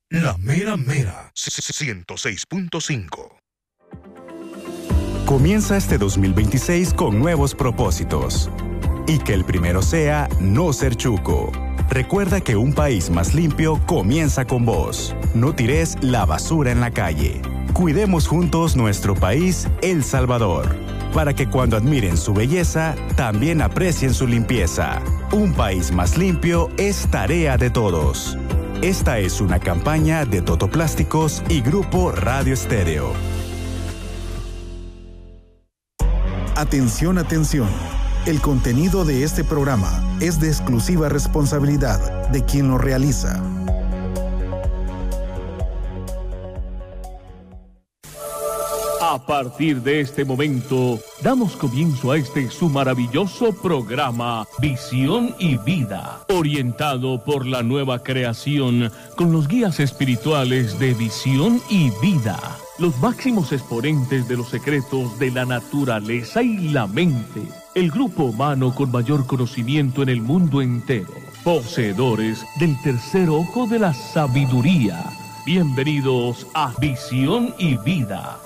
La Mera Mera 106.5. Comienza este 2026 con nuevos propósitos. Y que el primero sea no ser chuco. Recuerda que un país más limpio comienza con vos. No tires la basura en la calle. Cuidemos juntos nuestro país, El Salvador, para que cuando admiren su belleza, también aprecien su limpieza. Un país más limpio es tarea de todos. Esta es una campaña de Totoplásticos y Grupo Radio Estéreo. Atención, atención. El contenido de este programa es de exclusiva responsabilidad de quien lo realiza. A partir de este momento, damos comienzo a este su maravilloso programa Visión y Vida, orientado por la nueva creación con los guías espirituales de Visión y Vida, los máximos exponentes de los secretos de la naturaleza y la mente, el grupo humano con mayor conocimiento en el mundo entero, poseedores del tercer ojo de la sabiduría. Bienvenidos a Visión y Vida.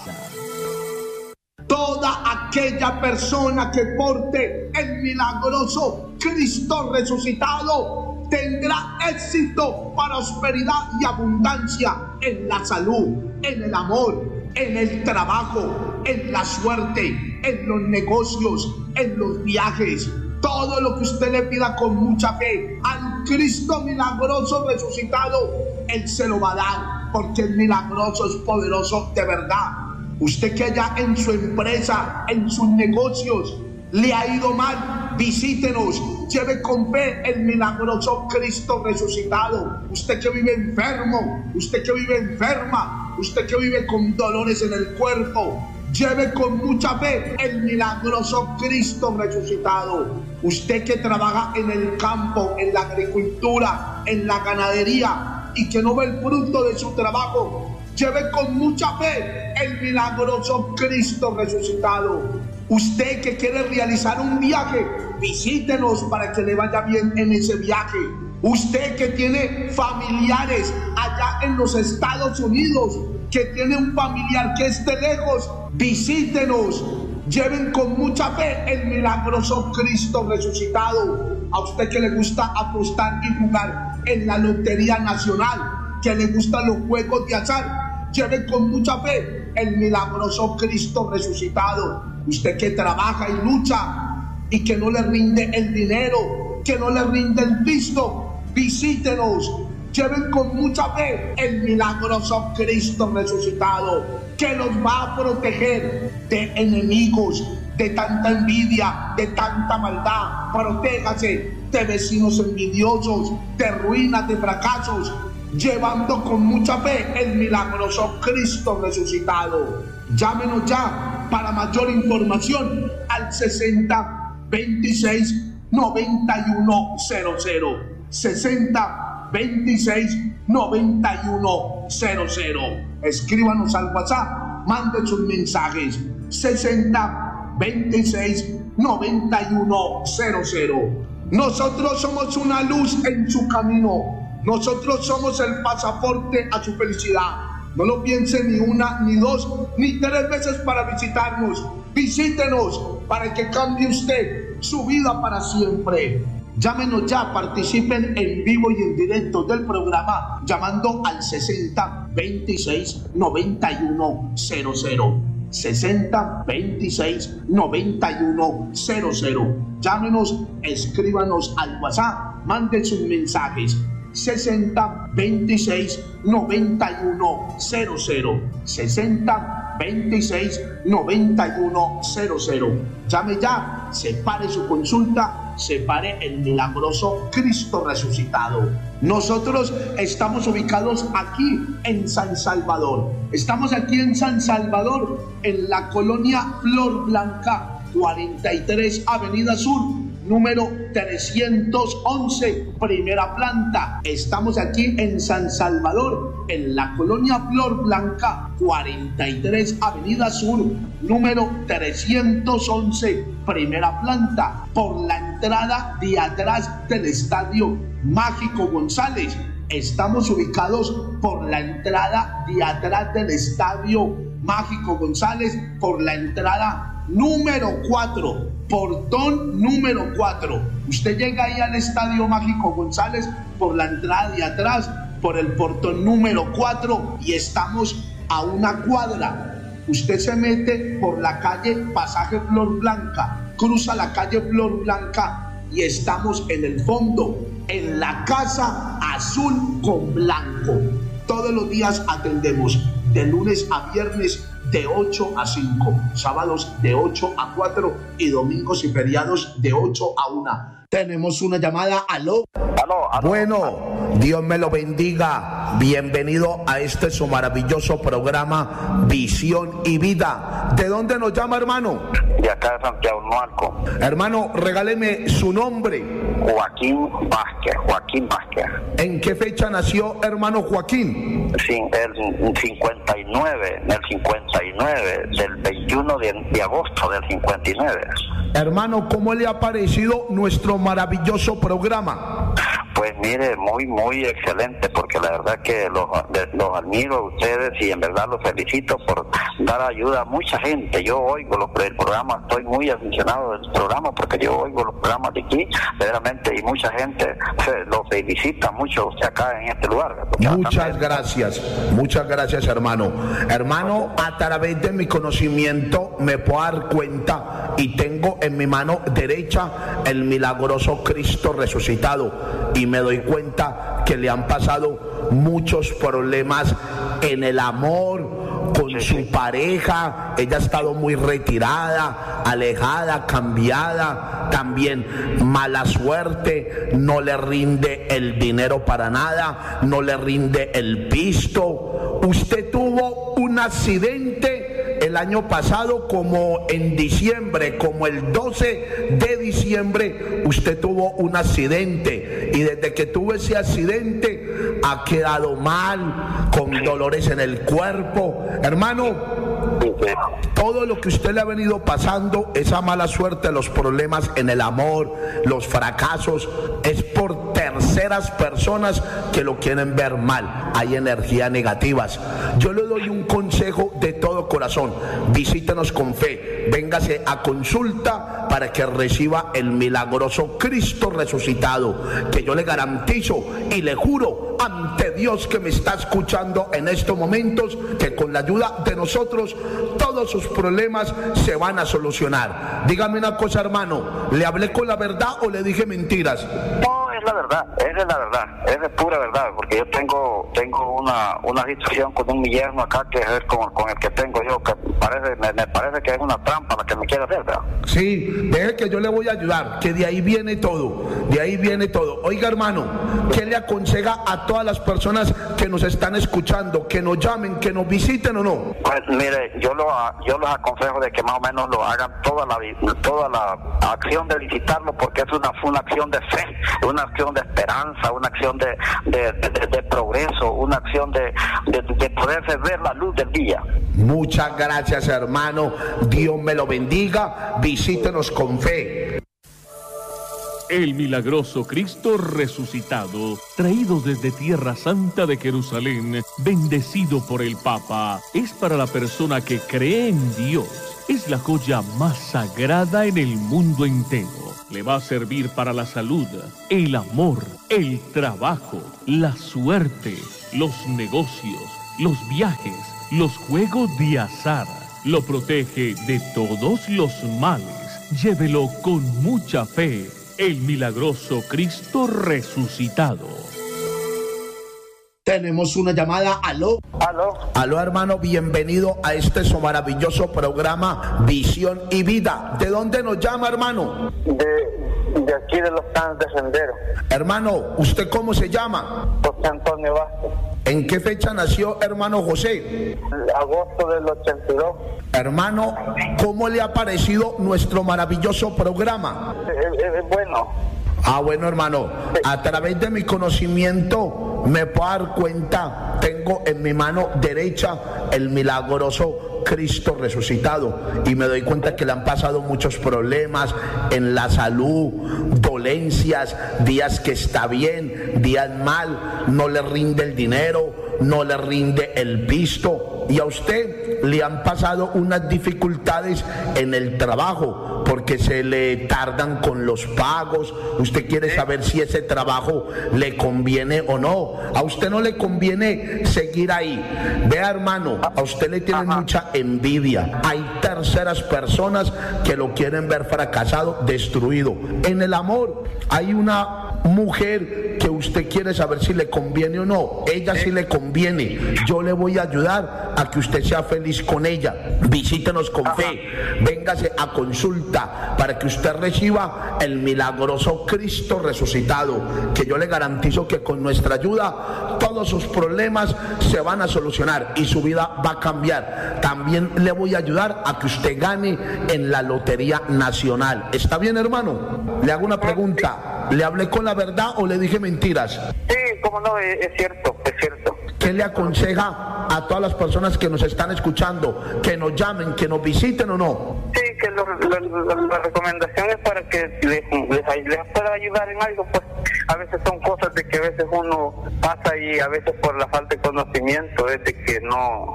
Toda aquella persona que porte el milagroso Cristo resucitado tendrá éxito, prosperidad y abundancia en la salud, en el amor, en el trabajo, en la suerte, en los negocios, en los viajes. Todo lo que usted le pida con mucha fe al Cristo milagroso resucitado, Él se lo va a dar, porque el milagroso es poderoso de verdad. Usted que allá en su empresa, en sus negocios, le ha ido mal, visítenos, lleve con fe el milagroso Cristo resucitado. Usted que vive enfermo, usted que vive enferma, usted que vive con dolores en el cuerpo, lleve con mucha fe el milagroso Cristo resucitado. Usted que trabaja en el campo, en la agricultura, en la ganadería y que no ve el fruto de su trabajo, lleve con mucha fe el milagroso Cristo resucitado. Usted que quiere realizar un viaje, visítenos para que le vaya bien en ese viaje. Usted que tiene familiares allá en los Estados Unidos, que tiene un familiar que esté lejos, visítenos. Lleven con mucha fe el milagroso Cristo resucitado. A usted que le gusta apostar y jugar en la Lotería Nacional, que le gustan los juegos de azar, lleve con mucha fe el milagroso Cristo resucitado. Usted que trabaja y lucha y que no le rinde el dinero, que no le rinde el visto, visítenos. Lleven con mucha fe el milagroso Cristo resucitado, que los va a proteger de enemigos, de tanta envidia, de tanta maldad. Protéjase de vecinos envidiosos, de ruinas, de fracasos, llevando con mucha fe el milagroso Cristo resucitado. Llámenos ya para mayor información al 60 26 91 00 60 26 91 00. Escríbanos al WhatsApp, manden sus mensajes 60 26 91 00. Nosotros somos una luz en su camino. Nosotros somos el pasaporte a su felicidad. No lo piense ni una, ni dos, ni tres veces para visitarnos. Visítenos para que cambie usted su vida para siempre. Llámenos ya, participen en vivo y en directo del programa llamando al 60 26 91 00. 60 26 91 00. Llámenos, escríbanos al WhatsApp, manden sus mensajes 60 26 91 00. 60 26 91 00. Llame ya, separe su consulta, separe el milagroso Cristo resucitado. Nosotros estamos ubicados aquí en San Salvador. Estamos aquí en San Salvador, en la colonia Flor Blanca, 43 Avenida Sur, número 311, primera planta. Estamos aquí en San Salvador, en la colonia Flor Blanca, 43 Avenida Sur, número 311, primera planta, por la entrada de atrás del Estadio Mágico González. Estamos ubicados por la entrada de atrás del Estadio Mágico González, por la entrada número 4, portón número 4. Usted llega ahí al Estadio Mágico González por la entrada de atrás, por el portón número 4, y estamos a una cuadra. Usted se mete por la calle Pasaje Flor Blanca, cruza la calle Flor Blanca y estamos en el fondo, en la Casa Azul con Blanco. Todos los días atendemos de lunes a viernes de 8 a 5, sábados de 8 a 4 y domingos y feriados de 8 a 1. Tenemos una llamada. ¿Aló? Aló. Bueno, Dios me lo bendiga. Bienvenido a este su maravilloso programa Visión y Vida. ¿De dónde nos llama, hermano? De acá de Santiago Nualco. Hermano, regáleme su nombre. Joaquín Vázquez. ¿En qué fecha nació, hermano Joaquín? Sí, el 59, del 21 de agosto del 59. Hermano, ¿cómo le ha parecido nuestro maravilloso programa? Pues mire, muy excelente, porque la verdad que los admiro a ustedes y en verdad los felicito por dar ayuda a mucha gente. Yo oigo el programa, estoy muy aficionado del programa porque yo oigo los programas de aquí, verdaderamente, y mucha gente los felicita mucho usted acá en este lugar. Muchas gracias, hermano. Hermano, a través de mi conocimiento me puedo dar cuenta y tengo en mi mano derecha el milagroso Cristo resucitado, y me doy cuenta que le han pasado muchos problemas en el amor con su pareja. Ella ha estado muy retirada, alejada, cambiada, también mala suerte, no le rinde el dinero para nada, no le rinde el pisto. Usted tuvo un accidente el año pasado, como en diciembre, como el 12 de diciembre, usted tuvo un accidente, y desde que tuvo ese accidente ha quedado mal, con dolores en el cuerpo. Hermano, todo lo que usted le ha venido pasando, esa mala suerte, los problemas en el amor, los fracasos, es por terceras personas que lo quieren ver mal. Hay energías negativas. Yo le doy un consejo de todo corazón: visítenos con fe, véngase a consulta para que reciba el milagroso Cristo resucitado, que yo le garantizo y le juro ante Dios que me está escuchando en estos momentos, que con la ayuda de nosotros todos sus problemas se van a solucionar. Dígame una cosa, hermano, ¿le hablé con la verdad o le dije mentiras? No, es la verdad, es de pura verdad, porque yo tengo una situación con un yerno acá que es con el que tengo yo, que me parece que es una trampa la que me quiere hacer, ¿verdad? Sí, deje que yo le voy a ayudar, que de ahí viene todo, Oiga, hermano, ¿qué le aconseja a todas las personas que nos están escuchando, que nos llamen, que nos visiten o no? Pues mire, yo los aconsejo de que más o menos lo hagan toda la acción de visitarlo, porque es una acción de fe, una acción de esperanza, una acción de progreso, una acción de poderse ver la luz del día. Muchas gracias, hermano. Dios me lo bendiga. Visítenos con fe. El milagroso Cristo resucitado, traído desde Tierra Santa de Jerusalén, bendecido por el Papa, es para la persona que cree en Dios. Es la joya más sagrada en el mundo entero. Le va a servir para la salud, el amor, el trabajo, la suerte, los negocios, los viajes, los juegos de azar. Lo protege de todos los males. Llévelo con mucha fe. El milagroso Cristo resucitado. Tenemos una llamada. Aló, hermano, bienvenido a este su maravilloso programa Visión y Vida. ¿De dónde nos llama, hermano? De aquí de los Canes de Sendero. Hermano, ¿usted cómo se llama? José Antonio Vázquez. ¿En qué fecha nació, hermano José? Agosto del 82. Hermano, ¿cómo le ha parecido nuestro maravilloso programa? Es bueno. Bueno, hermano, a través de mi conocimiento me puedo dar cuenta, tengo en mi mano derecha el milagroso Cristo resucitado, y me doy cuenta que le han pasado muchos problemas en la salud, dolores dolencias, días que está bien, días mal, no le rinde el dinero, no le rinde el pisto, y a usted le han pasado unas dificultades en el trabajo porque se le tardan con los pagos. Usted quiere saber si ese trabajo le conviene o no. A usted no le conviene seguir ahí. Vea, hermano, a usted le tienen mucha envidia. Hay terceras personas que lo quieren ver fracasado, destruido. En el amor hay una mujer que usted quiere saber si le conviene o no. Ella sí le conviene. Yo le voy a ayudar a que usted sea feliz con ella. Visítenos con fe. Véngase a consulta para que usted reciba el milagroso Cristo resucitado, que yo le garantizo que con nuestra ayuda todos sus problemas se van a solucionar y su vida va a cambiar. También le voy a ayudar a que usted gane en la Lotería Nacional. ¿Está bien, hermano? Le hago una pregunta. ¿Le hablé con la verdad o le dije mentiras? Sí, cómo no, es cierto, es cierto. ¿Qué le aconseja a todas las personas que nos están escuchando? ¿Que nos llamen, que nos visiten o no? Sí, que la recomendación es para que les pueda ayudar en algo, pues a veces son cosas de que a veces uno pasa y a veces por la falta de conocimiento es de que no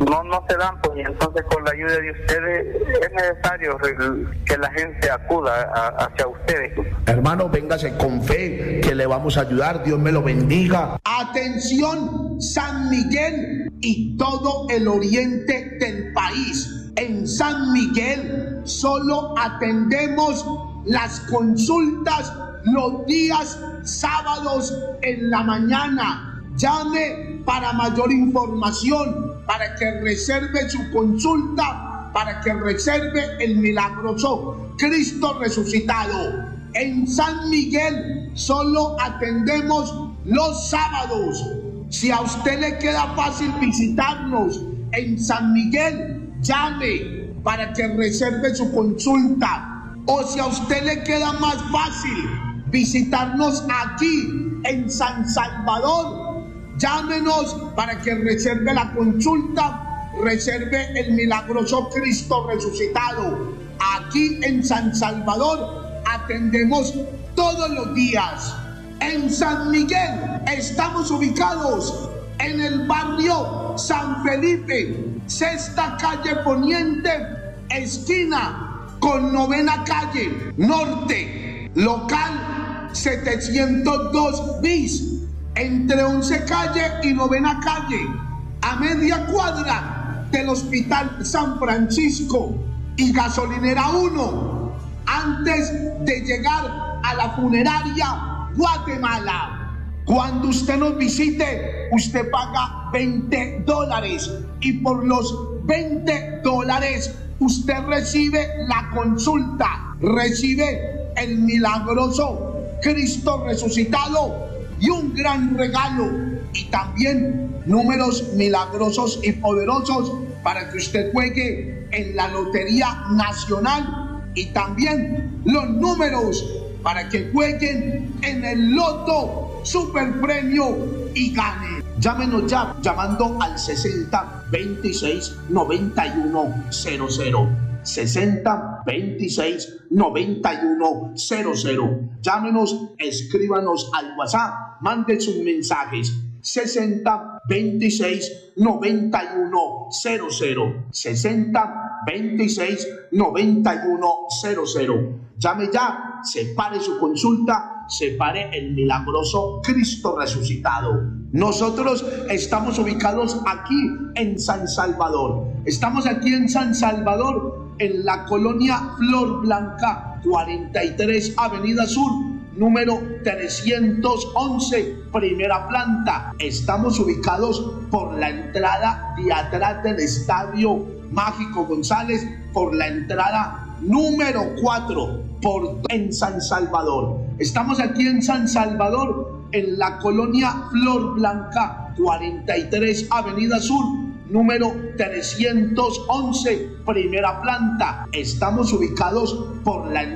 se dan, pues, y entonces con la ayuda de ustedes es necesario que la gente acuda hacia ustedes. Hermano, véngase con fe, que le vamos a ayudar. Dios me lo bendiga. Atención, San Miguel y todo el oriente del país. En San Miguel solo atendemos las consultas los días sábados en la mañana. Llame para mayor información, para que reserve su consulta, para que reserve el milagroso Cristo resucitado. En San Miguel solo atendemos los sábados. Si a usted le queda fácil visitarnos en San Miguel, llame para que reserve su consulta. O si a usted le queda más fácil visitarnos aquí en San Salvador, llámenos para que reserve la consulta, reserve el milagroso Cristo resucitado. Aquí en San Salvador atendemos todos los días. En San Miguel estamos ubicados en el barrio San Felipe, sexta calle Poniente, esquina con novena calle Norte, local 702 bis. Entre 11 calle y novena calle, a media cuadra del Hospital San Francisco y Gasolinera 1, antes de llegar a la funeraria Guatemala. Cuando usted nos visite, usted paga $20 y por los $20 usted recibe la consulta, recibe el milagroso Cristo resucitado y un gran regalo, y también números milagrosos y poderosos para que usted juegue en la Lotería Nacional, y también los números para que jueguen en el Loto Super Premio y gane. Llámenos ya llamando al 60 26 91 00. 60 26 91 00. Llámenos, escríbanos al WhatsApp, manden sus mensajes. 60 26 91 00. 60 26 91 00. Llame ya, separe su consulta, separe el milagroso Cristo resucitado. Nosotros estamos ubicados aquí en San Salvador. Estamos aquí en San Salvador, en la colonia Flor Blanca, 43 Avenida Sur, número 311, primera planta. Estamos ubicados por la entrada de atrás del Estadio Mágico González, por la entrada número 4, en San Salvador. Estamos aquí en San Salvador, en la colonia Flor Blanca, 43 Avenida Sur, número 311, primera planta. Estamos ubicados por la